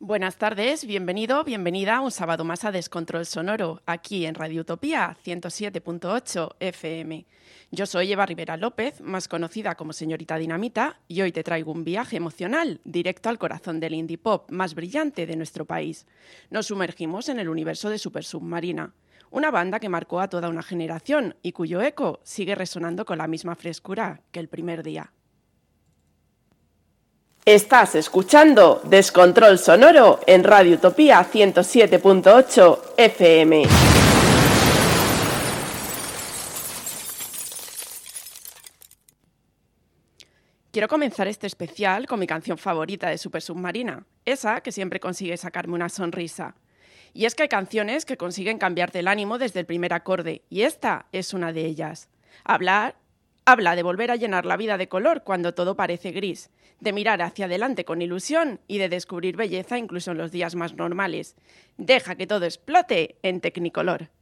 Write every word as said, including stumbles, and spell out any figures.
Buenas tardes, bienvenido, bienvenida un sábado más a Descontrol Sonoro, aquí en Radio Utopía ciento siete punto ocho F M. Yo soy Eva Rivera López, más conocida como Señorita Dinamita, y hoy te traigo un viaje emocional directo al corazón del indie pop más brillante de nuestro país. Nos sumergimos en el universo de Super Submarina, una banda que marcó a toda una generación y cuyo eco sigue resonando con la misma frescura que el primer día. Estás escuchando Descontrol Sonoro en Radio Utopía ciento siete punto ocho F M. Quiero comenzar este especial con mi canción favorita de Super Submarina, esa que siempre consigue sacarme una sonrisa. Y es que hay canciones que consiguen cambiarte el ánimo desde el primer acorde, y esta es una de ellas. Hablar, habla de volver a llenar la vida de color cuando todo parece gris, de mirar hacia adelante con ilusión y de descubrir belleza incluso en los días más normales. Deja que todo explote en Technicolor.